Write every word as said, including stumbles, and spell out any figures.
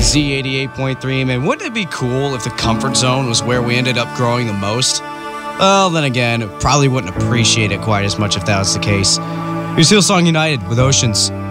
Z eighty-eight point three, man. Wouldn't it be cool if the comfort zone was where we ended up growing the most? Well, then again, probably wouldn't appreciate it quite as much if that was the case. Here's Hillsong United with Oceans.